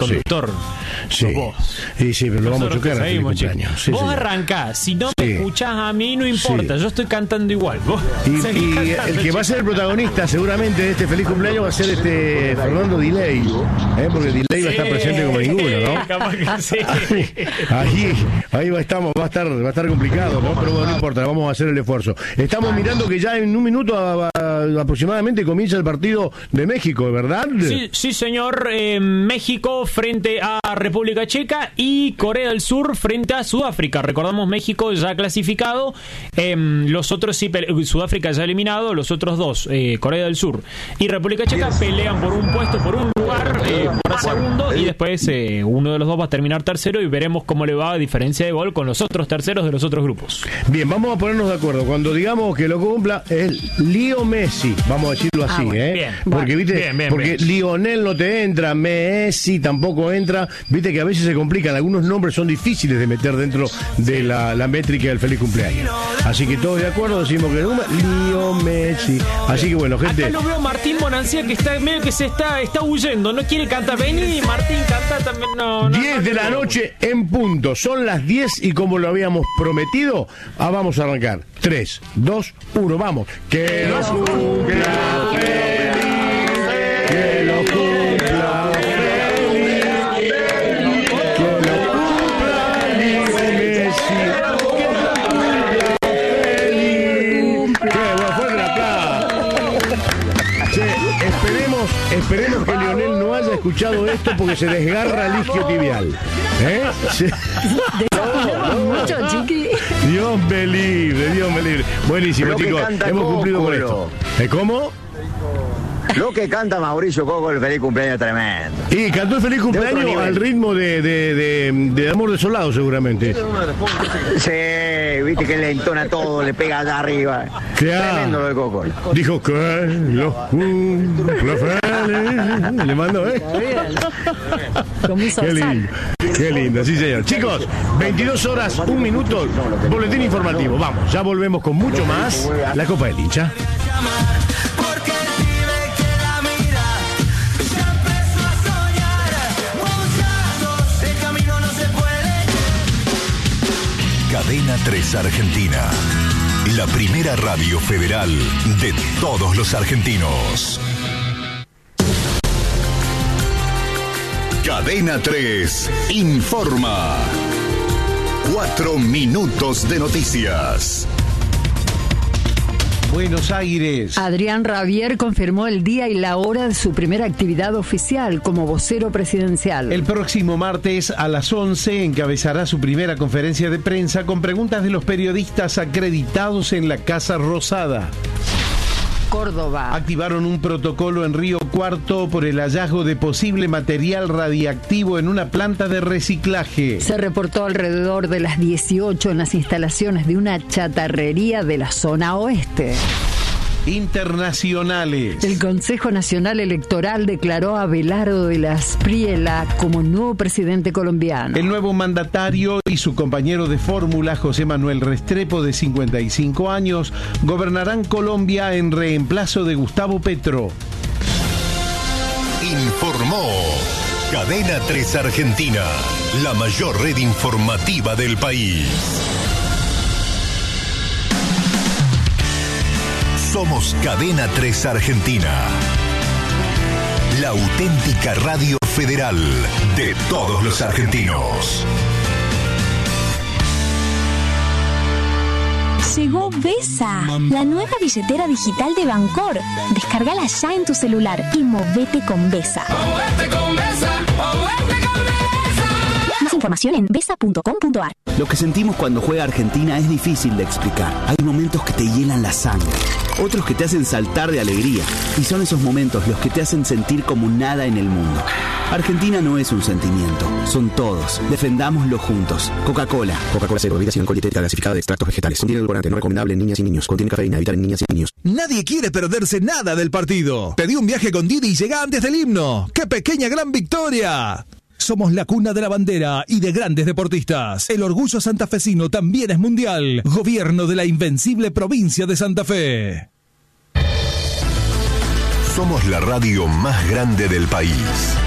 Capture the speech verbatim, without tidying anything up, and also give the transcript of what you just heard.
conductor. Sí, vos. Sí, sí, pero lo vamos a Nosotros chocar te al feliz seguimos, cumpleaños. Sí, vos señor. arrancás, si no Sí. me escuchás a mí no importa, Sí. yo estoy cantando igual. Vos Y, seguís y cantando, el que va a ser el chico. protagonista seguramente de este feliz cumpleaños va a ser este Fernando Delay, ¿eh? Porque Delay va a estar presente como ninguno, ¿no? Capaz que sí. Ahí, ahí va, estamos, va a estar, va a estar complicado, ¿no? Pero bueno, no importa, vamos a hacer el esfuerzo. Estamos mirando que ya en un minuto a, a, aproximadamente comienza el partido de México, ¿verdad? Sí, sí, señor. Eh, México frente a República Checa y Corea del Sur frente a Sudáfrica. Recordamos, México ya clasificado, eh, los otros sí, pele- Sudáfrica ya eliminado, los otros dos, eh, Corea del Sur y República Checa, pelean por un puesto, por un lugar, eh, por segundo, y después eh, uno de los dos va a terminar tercero y veremos cómo le va a diferencia de gol con los otros terceros de los otros grupos. Bien, vamos a ponernos de acuerdo. Cuando digamos que lo cumpla es Leo Messi, vamos a decirlo así, Ah, bueno, ¿eh? bien. Porque, Bueno, viste, bien, bien, porque bien. Lionel no te entra, Messi tampoco entra. Viste que a veces se complican, algunos nombres son difíciles de meter dentro de la, la métrica del feliz cumpleaños. Así que todos de acuerdo, decimos que Leo Messi. Así que bueno, gente. Acá lo veo Martín Bonancia que está medio que se está, está huyendo, no quiere cantar. Vení, Martín, canta también. No, no, diez no, de la no. noche en punto. Son las diez y como lo habíamos prometido, ah, vamos a arrancar. tres, dos, uno, vamos. Que lo cumpla feliz, que lo cumpla feliz, que lo cumpla Leo Messi, que lo cumpla feliz. Qué bueno, fuerte el aplauso. Che, esperemos, esperemos que Lionel no haya escuchado esto porque se desgarra el isquio tibial. ¿Eh? Se- Mucho, chiqui. Dios me libre, Dios me libre. Buenísimo, Lo que chicos. canta Hemos cumplido con Cocolo. esto. ¿Eh, ¿Cómo? Lo que canta Mauricio Coco, el feliz cumpleaños tremendo. Y cantó el feliz otro cumpleaños nivel. al ritmo de, de, de, de Amor Desolado, seguramente. Sí, viste que le entona todo, le pega allá arriba. Claro. Tremendo lo de Coco. Dijo que lo cumpla feliz. Le mandó, ¿eh? Como hizo Qué Sal. lindo, qué lindo, sí señor. Chicos, veintidós horas, un minuto, boletín informativo. Vamos, ya volvemos con mucho más. La Copa del Hincha. Porque vive que la mira, ya empezó a soñar. Muchachos, el camino no se puede. Cadena tres Argentina, la primera radio federal de todos los argentinos. Cadena tres informa. Cuatro minutos de noticias. Buenos Aires. Adrián Rabier confirmó el día y la hora de su primera actividad oficial como vocero presidencial. El próximo martes a las once encabezará su primera conferencia de prensa con preguntas de los periodistas acreditados en la Casa Rosada. Córdoba. Activaron un protocolo en Río Cuarto por el hallazgo de posible material radiactivo en una planta de reciclaje. Se reportó alrededor de las dieciocho en las instalaciones de una chatarrería de la zona oeste. Internacionales. El Consejo Nacional Electoral declaró a Abelardo de la Espriella como nuevo presidente colombiano. El nuevo mandatario y su compañero de fórmula, José Manuel Restrepo, de cincuenta y cinco años, gobernarán Colombia en reemplazo de Gustavo Petro. Informó Cadena tres Argentina, la mayor red informativa del país. Somos Cadena tres Argentina, la auténtica radio federal de todos los argentinos. Llegó Vesa, la nueva billetera digital de Bancor. Descárgala ya en tu celular y movete con Vesa. Más información en vesa punto com punto ar. Lo que sentimos cuando juega Argentina es difícil de explicar. Hay momentos que te hielan la sangre, otros que te hacen saltar de alegría. Y son esos momentos los que te hacen sentir como nada en el mundo. Argentina no es un sentimiento, son todos. Defendámoslo juntos. Coca-Cola. Coca-Cola Cero, bebida sin alcohol, dietética gasificada de extractos vegetales. Contiene edulcorante, no recomendable en niñas y niños. Contiene cafeína, evitar en niñas y niños. Nadie quiere perderse nada del partido. Pedí un viaje con Didi y llega antes del himno. ¡Qué pequeña gran victoria! Somos la cuna de la bandera y de grandes deportistas. El orgullo santafesino también es mundial. Gobierno de la invencible provincia de Santa Fe. Somos la radio más grande del país.